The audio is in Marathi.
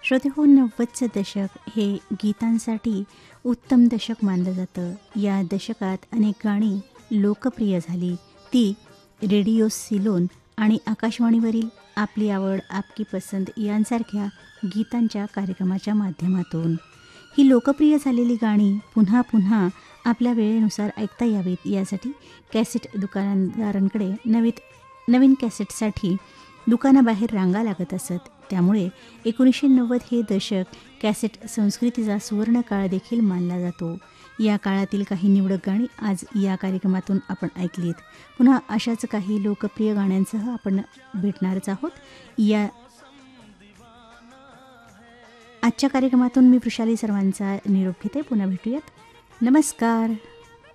श्रोतेहो, 90चं दशक हे गीतांसाठी उत्तम दशक मानलं जातं. या दशकात अनेक गाणी लोकप्रिय झाली. ती रेडिओ सिलोन आणि आकाशवाणीवरील आपली आवड, आपकी पसंत यांसारख्या गीतांच्या कार्यक्रमाच्या माध्यमातून. ही लोकप्रिय झालेली गाणी पुन्हा पुन्हा आपल्या वेळेनुसार ऐकता यावीत यासाठी कॅसेट दुकानदारांकडे नवीन कॅसेटसाठी दुकानाबाहेर रांगा लागत असत. त्यामुळे 1990 हे दशक कॅसेट संस्कृतीचा सुवर्णकाळ देखील मानला जातो. या काळातील काही निवडक गाणी आज या कार्यक्रमातून आपण ऐकलीत. पुन्हा अशाच काही लोकप्रिय गाण्यांसह आपण भेटणारच आहोत. आजच्या कार्यक्रमातून मी वृषाली सर्वांचा निरोप घेते. पुन्हा भेटूयात. नमस्कार.